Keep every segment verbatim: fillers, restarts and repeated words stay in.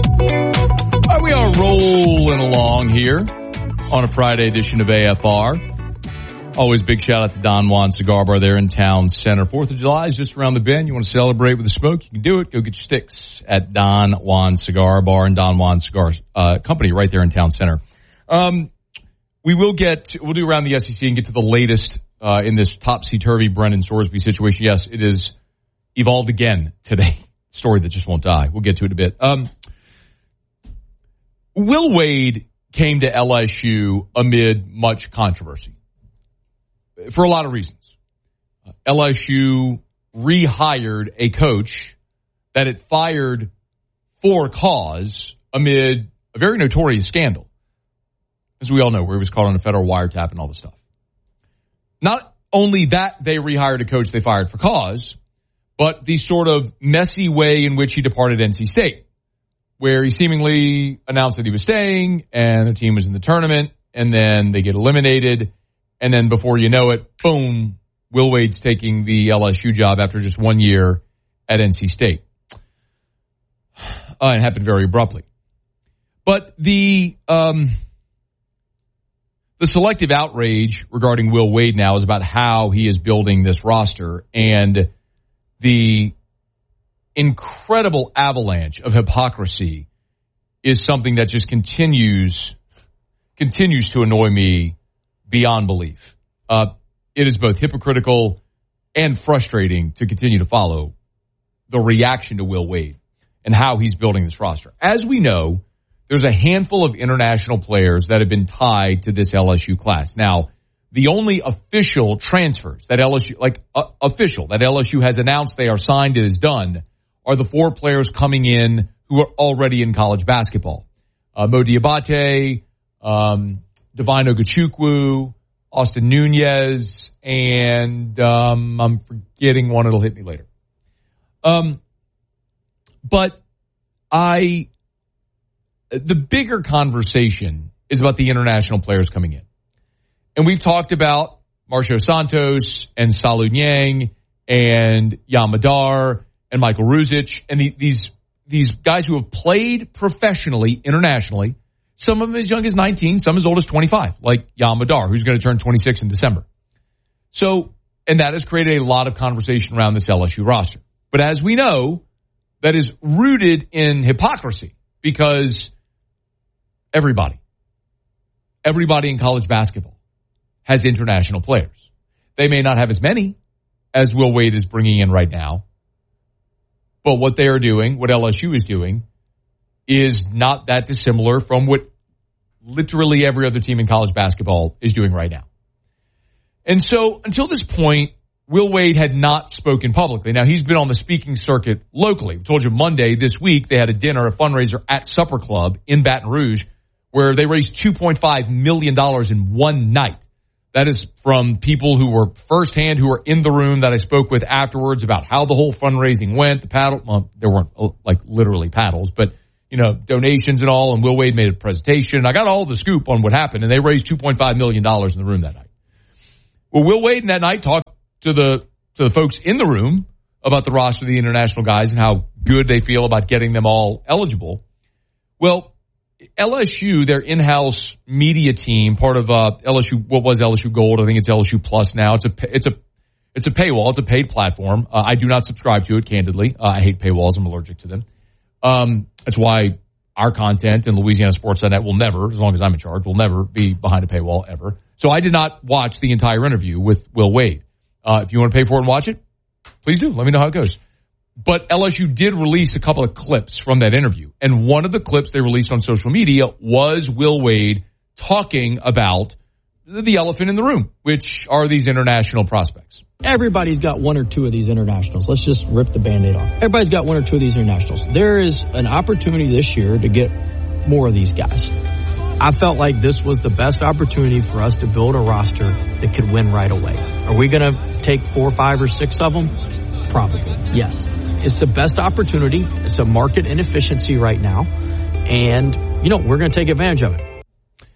All right, we are rolling along here on a Friday edition of A F R. Always big shout out to Don Juan Cigar Bar there in Town Center. Fourth of July is just around the bend. You want to celebrate with a smoke? You can do it. Go get your sticks at Don Juan Cigar Bar and Don Juan Cigar uh, Company right there in Town Center. Um, we will get, we'll do around the S E C and get to the latest uh, in this topsy-turvy Brendan Sorsby situation. Yes, it is evolved again today. Story that just won't die. We'll get to it a bit. Um, Will Wade came to L S U amid much controversy for a lot of reasons. Uh, L S U rehired a coach that it fired for cause amid a very notorious scandal, as we all know, where he was caught on a federal wiretap and all this stuff. Not only that they rehired a coach they fired for cause, but the sort of messy way in which he departed N C State, where he seemingly announced that he was staying and the team was in the tournament, and then they get eliminated, and then before you know it, boom, Will Wade's taking the L S U job after just one year at N C State. Uh, it happened very abruptly. But the um, the selective outrage regarding Will Wade now is about how he is building this roster, and the incredible avalanche of hypocrisy is something that just continues continues to annoy me beyond belief. Uh, it is both hypocritical and frustrating to continue to follow the reaction to Will Wade and how he's building this roster. As we know, there's a handful of international players that have been tied to this L S U class. Now, the only official transfers that L S U, like uh, official, that L S U has announced they are signed and is done, are the four players coming in who are already in college basketball. Uh, Mo Diabate, um, Divine Ogachukwu, Austin Nunez, and um, I'm forgetting one. It'll hit me later. Um, but I, the bigger conversation is about the international players coming in. And we've talked about Marcio Santos and Salu Nyang and Yamadar and Michael Ruzic and the, these these guys who have played professionally internationally, some of them as young as nineteen, some as old as twenty-five, like Yamadar, who's going to turn twenty-six in December. So, and that has created a lot of conversation around this L S U roster. But as we know, that is rooted in hypocrisy because everybody, everybody in college basketball has international players. They may not have as many as Will Wade is bringing in right now, but what they are doing, what L S U is doing, is not that dissimilar from what literally every other team in college basketball is doing right now. And so until this point, Will Wade had not spoken publicly. Now, he's been on the speaking circuit locally. We told you Monday this week they had a dinner, a fundraiser at Supper Club in Baton Rouge where they raised two point five million dollars in one night. That is from people who were firsthand, who were in the room that I spoke with afterwards about how the whole fundraising went. The paddle, well, there weren't like literally paddles, but, you know, donations and all. And Will Wade made a presentation. I got all the scoop on what happened, and they raised two point five million dollars in the room that night. Well, Will Wade that night talked to the to the folks in the room about the roster of the international guys and how good they feel about getting them all eligible. Well, L S U, their in-house media team, part of uh, L S U, what was L S U Gold? I think it's L S U Plus now. It's a it's a it's a paywall. It's a paid platform. Uh, I do not subscribe to it, candidly. Uh, I hate paywalls. I'm allergic to them. Um, that's why our content in Louisiana Sports Net will never, as long as I'm in charge, will never be behind a paywall ever. So I did not watch the entire interview with Will Wade. Uh, if you want to pay for it and watch it, please do. Let me know how it goes. But L S U did release a couple of clips from that interview. And one of the clips they released on social media was Will Wade talking about the elephant in the room, which are these international prospects. Everybody's got one or two of these internationals. Let's just rip the Band-Aid off. Everybody's got one or two of these internationals. There is an opportunity this year to get more of these guys. I felt like this was the best opportunity for us to build a roster that could win right away. Are we going to take four, five, or six of them? Probably, yes. It's the best opportunity. It's a market inefficiency right now. And, you know, we're going to take advantage of it.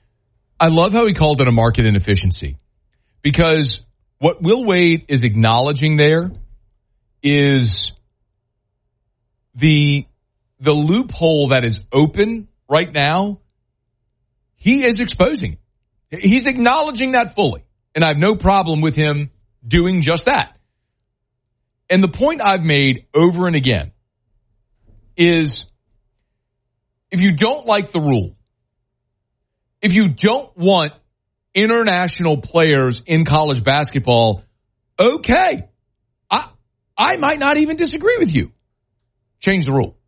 I love how he called it a market inefficiency, because what Will Wade is acknowledging there is the the loophole that is open right now, he is exposing it. He's acknowledging that fully. And I have no problem with him doing just that. And the point I've made over and again is if you don't like the rule, if you don't want international players in college basketball, okay, I I might not even disagree with you. Change the rule.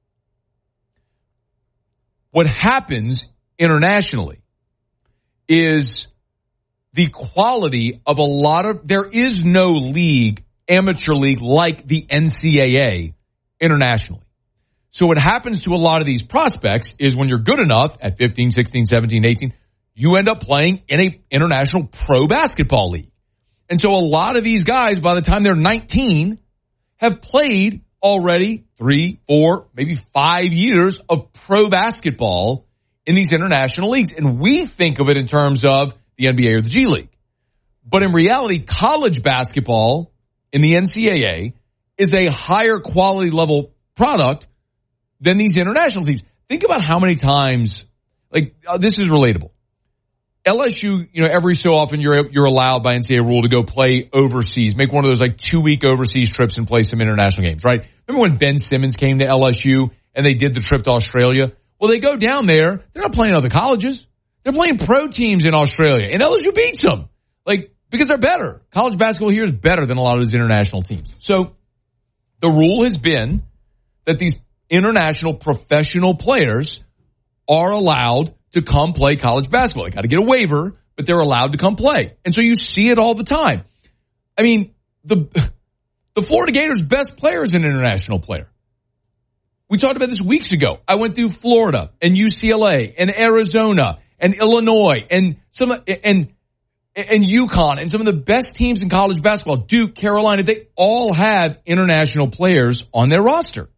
What happens internationally is the quality of a lot of, there is no league, amateur league like the N C double A internationally. So what happens to a lot of these prospects is when you're good enough at fifteen, sixteen, seventeen, eighteen, you end up playing in a international pro basketball league. And so a lot of these guys, by the time they're nineteen, have played already three, four, maybe five years of pro basketball in these international leagues. And we think of it in terms of the N B A or the G League. But in reality, college basketball in the N C double A is a higher quality level product than these international teams. Think about how many times, like, uh, this is relatable. L S U, you know, every so often you're you're allowed by N C double A rule to go play overseas, make one of those like two week overseas trips and play some international games, right? Remember when Ben Simmons came to L S U and they did the trip to Australia? Well, they go down there. They're not playing other colleges. They're playing pro teams in Australia, and L S U beats them, like, because they're better. College basketball here is better than a lot of those international teams. So the rule has been that these international professional players are allowed to come play college basketball. They got to get a waiver, but they're allowed to come play. And so you see it all the time. I mean, the the Florida Gators' best player is an international player. We talked about this weeks ago. I went through Florida and U C L A and Arizona and Illinois and some and and UConn and some of the best teams in college basketball, Duke, Carolina, they all have international players on their roster.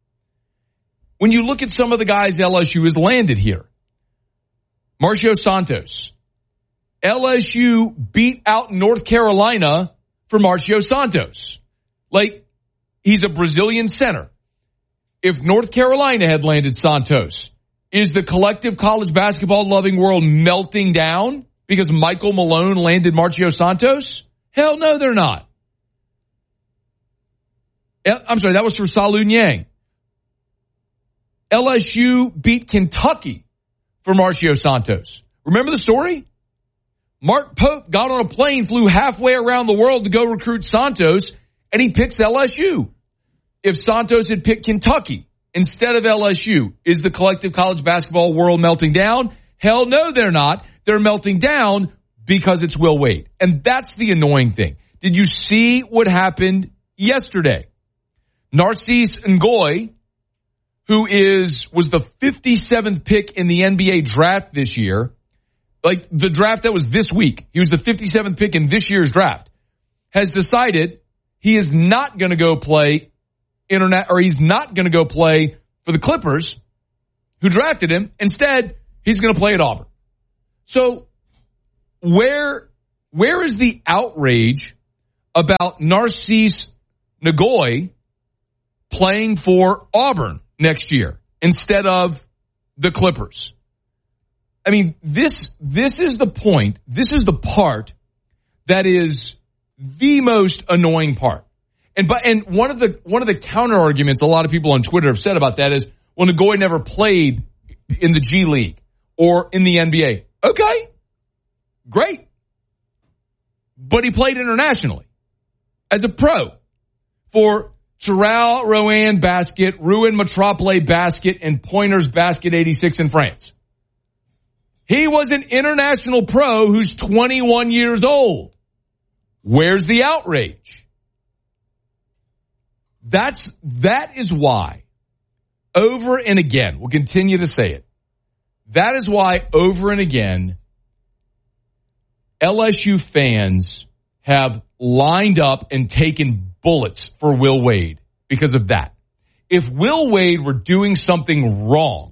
When you look at some of the guys L S U has landed here, Marcio Santos, L S U beat out North Carolina for Marcio Santos. Like, he's a Brazilian center. If North Carolina had landed Santos, is the collective college basketball loving world melting down because Michael Malone landed Marcio Santos? Hell no, they're not. I'm sorry, that was for Salu Niang. L S U beat Kentucky for Marcio Santos. Remember the story? Mark Pope got on a plane, flew halfway around the world to go recruit Santos, and he picks L S U. If Santos had picked Kentucky instead of L S U, is the collective college basketball world melting down? Hell no, they're not. They're melting down because it's Will Wade. And that's the annoying thing. Did you see what happened yesterday? Narcisse Ngoy, who is was the fifty-seventh pick in the N B A draft this year, like the draft that was this week, he was the fifty-seventh pick in this year's draft, has decided he is not going to go play internet, or he's not going to go play for the Clippers, who drafted him. Instead, he's going to play at Auburn. So where where is the outrage about Narcisse Ngoy playing for Auburn next year instead of the Clippers? I mean, this this is the point. This is the part that is the most annoying part. And but and one of the one of the counter arguments a lot of people on Twitter have said about that is, well, Ngoy never played in the G League or in the N B A. Okay, great. But he played internationally as a pro for Chorale Rouen Basket, Rouen Metropole Basket, and Pointers Basket eighty-six in France. He was an international pro who's twenty-one years old. Where's the outrage? That's, that is why, over and again, we'll continue to say it, that is why over and again, L S U fans have lined up and taken bullets for Will Wade because of that. If Will Wade were doing something wrong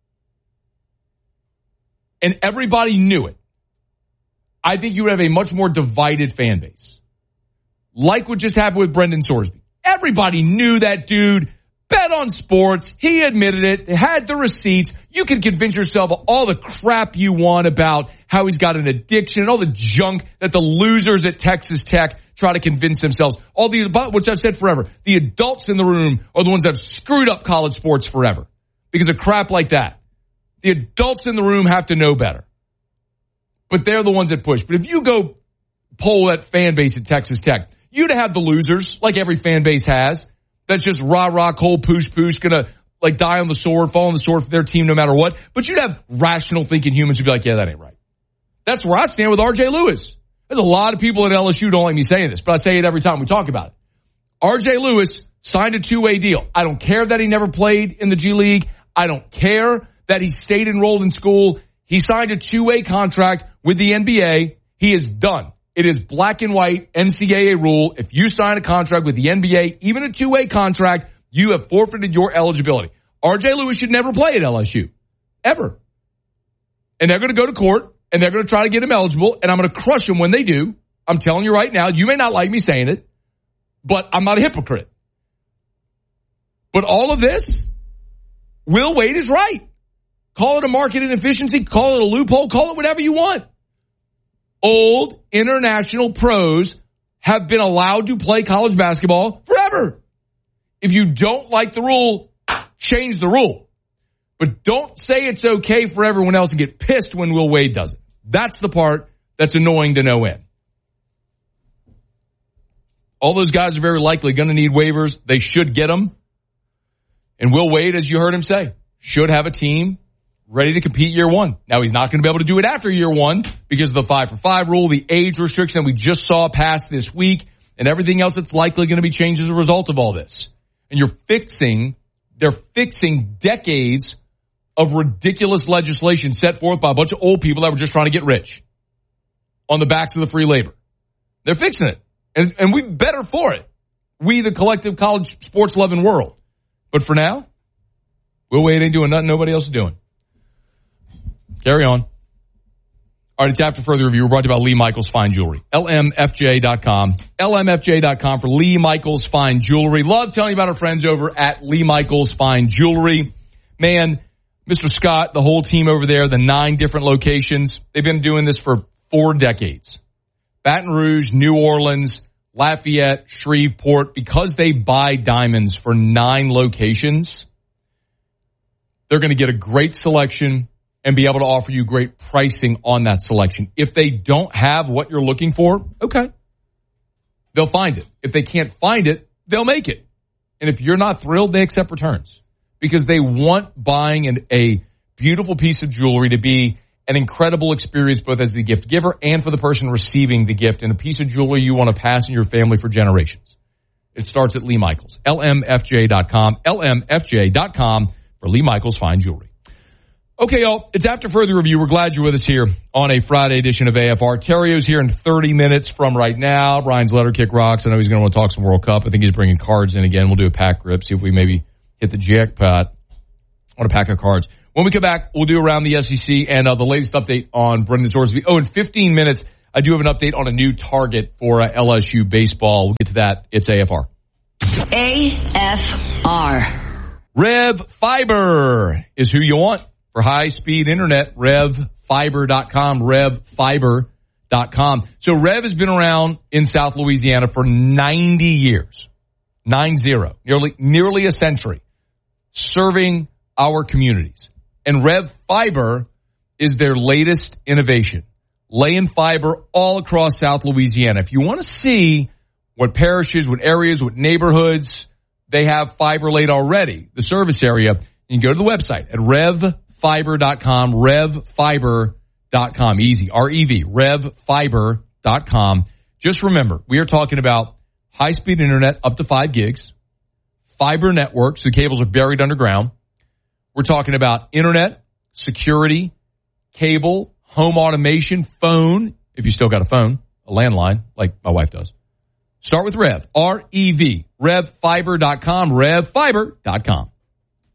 and everybody knew it, I think you would have a much more divided fan base. Like what just happened with Brendan Sorsby. Everybody knew that dude Bet on sports. He admitted it. Had the receipts. You can convince yourself of all the crap you want about how he's got an addiction and all the junk that the losers at Texas Tech try to convince themselves. All the, which I've said forever, the adults in the room are the ones that have screwed up college sports forever because of crap like that. The adults in the room have to know better. But they're the ones that push. But if you go poll that fan base at Texas Tech, you'd have the losers, like every fan base has. That's just rah-rah, cold poosh-poosh, gonna like die on the sword, fall on the sword for their team no matter what. But you'd have rational thinking humans who'd be like, yeah, that ain't right. That's where I stand with R J Lewis. There's a lot of people at L S U don't like me saying this, but I say it every time we talk about it. R J Lewis signed a two-way deal. I don't care that he never played in the G League. I don't care that he stayed enrolled in school. He signed a two-way contract with the N B A. He is done. It is black and white N C double A rule. If you sign a contract with the N B A, even a two-way contract, you have forfeited your eligibility. R J Lewis should never play at L S U. Ever. And they're going to go to court, and they're going to try to get him eligible, and I'm going to crush him when they do. I'm telling you right now, you may not like me saying it, but I'm not a hypocrite. But all of this, Will Wade is right. Call it a market inefficiency, call it a loophole, call it whatever you want. Old international pros have been allowed to play college basketball forever. If you don't like the rule, change the rule. But don't say it's okay for everyone else and get pissed when Will Wade does it. That's the part that's annoying to no end. All those guys are very likely going to need waivers. They should get them. And Will Wade, as you heard him say, should have a team ready to compete year one. Now, he's not going to be able to do it after year one because of the five for five rule, the age restriction we just saw passed this week, and everything else that's likely going to be changed as a result of all this. And you're fixing, they're fixing decades of ridiculous legislation set forth by a bunch of old people that were just trying to get rich on the backs of the free labor. They're fixing it. And, and we better for it. We, the collective college sports loving world. But for now, Will Wade ain't doing nothing nobody else is doing. Carry on. All right, it's after further review. We're brought to you by Lee Michaels Fine Jewelry. L M F J dot com. L M F J dot com for Lee Michaels Fine Jewelry. Love telling you about our friends over at Lee Michaels Fine Jewelry. Man, Mister Scott, the whole team over there, the nine different locations, they've been doing this for four decades. Baton Rouge, New Orleans, Lafayette, Shreveport, because they buy diamonds for nine locations, they're going to get a great selection and be able to offer you great pricing on that selection. If they don't have what you're looking for, okay, they'll find it. If they can't find it, they'll make it. And if you're not thrilled, they accept returns because they want buying an, a beautiful piece of jewelry to be an incredible experience both as the gift giver and for the person receiving the gift, and a piece of jewelry you want to pass in your family for generations. It starts at Lee Michaels. L M F J dot com. L M F J dot com for Lee Michaels Fine Jewelry. Okay, y'all, it's after further review. We're glad you're with us here on a Friday edition of A F R. Terrio's here in thirty minutes from right now. Brian's letter kick rocks. I know he's going to want to talk some World Cup. I think he's bringing cards in again. We'll do a pack grip, see if we maybe hit the jackpot on a pack of cards. When we come back, we'll do around the S E C and uh, the latest update on Brendan Sorsby. Oh, in fifteen minutes, I do have an update on a new target for uh, L S U baseball. We'll get to that. It's A F R. A F R. Rev Fiber is who you want for high-speed internet. Rev Fiber dot com. Rev Fiber dot com. So Rev has been around in South Louisiana for ninety years. Nine zero. Nearly, nearly a century. Serving our communities. And Rev Fiber is their latest innovation. Laying fiber all across South Louisiana. If you want to see what parishes, what areas, what neighborhoods they have fiber laid already, the service area, you can go to the website at Rev Fiber dot com, Rev Fiber dot com. Easy, R E V, Rev Fiber dot com. Just remember, we are talking about high-speed internet up to five gigs, fiber networks, the cables are buried underground. We're talking about internet, security, cable, home automation, phone, if you still got a phone, a landline, like my wife does. Start with Rev, R E V, Rev Fiber dot com, Rev Fiber dot com.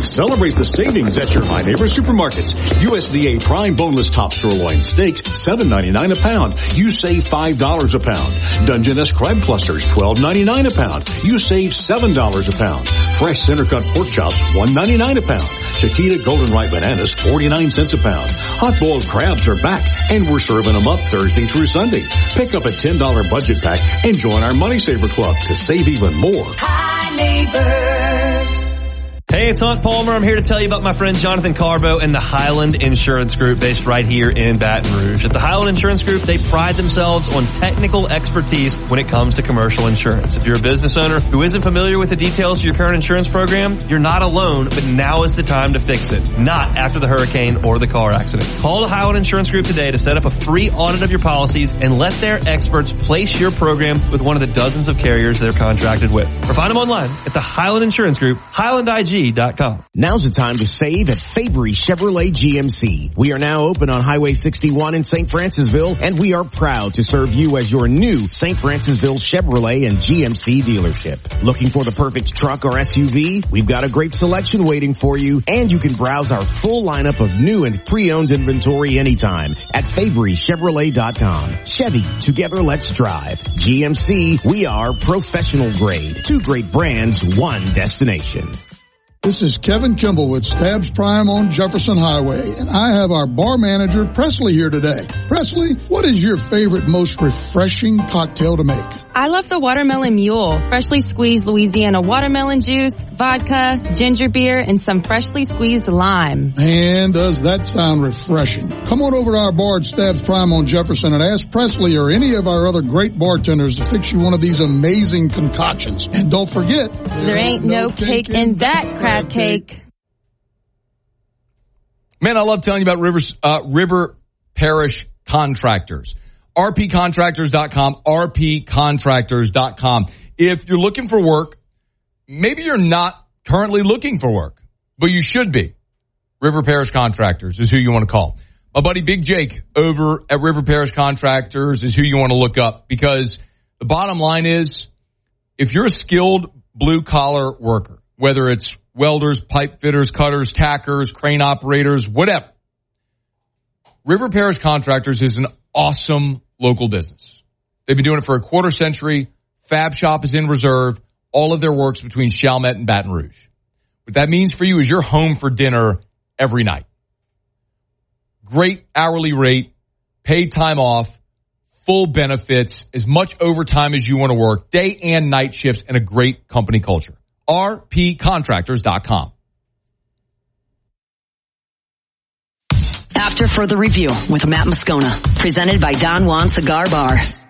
Celebrate the savings at your My Neighbor Supermarkets. U S D A Prime Boneless Top Sirloin Steaks, seven ninety-nine a pound. You save five dollars a pound. Dungeness Crab Clusters, twelve ninety-nine a pound. You save seven dollars a pound. Fresh Center Cut Pork Chops, one ninety-nine a pound. Chiquita Golden Ripe Bananas, forty-nine cents a pound. Hot boiled crabs are back, and we're serving them up Thursday through Sunday. Pick up a ten dollars budget pack and join our Money Saver Club to save even more. Hi, neighbor. Hey, it's Hunt Palmer. I'm here to tell you about my friend Jonathan Carbo and the Highland Insurance Group based right here in Baton Rouge. At the Highland Insurance Group, they pride themselves on technical expertise when it comes to commercial insurance. If you're a business owner who isn't familiar with the details of your current insurance program, you're not alone, but now is the time to fix it, not after the hurricane or the car accident. Call the Highland Insurance Group today to set up a free audit of your policies and let their experts place your program with one of the dozens of carriers they're contracted with. Or find them online at the Highland Insurance Group, highland I G dot com. Now's the time to save at Fabry Chevrolet G M C. We are now open on Highway sixty-one in Saint Francisville, and we are proud to serve you as your new Saint Francisville Chevrolet and G M C dealership. Looking for the perfect truck or S U V? We've got a great selection waiting for you, and you can browse our full lineup of new and pre-owned inventory anytime at Fabry Chevrolet dot com. Chevy, together let's drive. G M C, we are professional grade. Two great brands, one destination. This is Kevin Kimball with Stabs Prime on Jefferson Highway, and I have our bar manager, Presley, here today. Presley, what is your favorite, most refreshing cocktail to make? I love the Watermelon Mule. Freshly squeezed Louisiana watermelon juice, vodka, ginger beer, and some freshly squeezed lime. Man, does that sound refreshing. Come on over to our bar at Stabs Prime on Jefferson and ask Presley or any of our other great bartenders to fix you one of these amazing concoctions. And don't forget, there ain't no cake in that crab cake. Man, I love telling you about Rivers, uh, River Parish Contractors. R P contractors dot com, R P contractors dot com. If you're looking for work, maybe you're not currently looking for work, but you should be. River Parish Contractors is who you want to call. My buddy Big Jake over at River Parish Contractors is who you want to look up, because the bottom line is, if you're a skilled blue-collar worker, whether it's welders, pipe fitters, cutters, tackers, crane operators, whatever, River Parish Contractors is an awesome local business. They've been doing it for a quarter century. Fab Shop is in reserve. All of their work's between Chalmette and Baton Rouge. What that means for you is you're home for dinner every night. Great hourly rate, paid time off, full benefits, as much overtime as you want to work, day and night shifts, and a great company culture. R P contractors dot com. After further review with Matt Moscona, presented by Don Juan Cigar Bar.